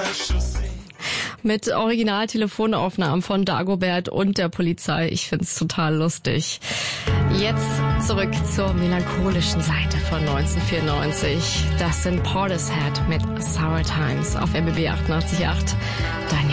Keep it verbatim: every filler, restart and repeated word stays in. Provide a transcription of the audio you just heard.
Mit Original-Telefonaufnahmen von Dagobert und der Polizei. Ich find's total lustig. Jetzt zurück zur melancholischen Seite von neunzehnhundertvierundneunzig. Das sind Portishead mit Sour Times auf R B B achtundachtzig Komma acht. Dein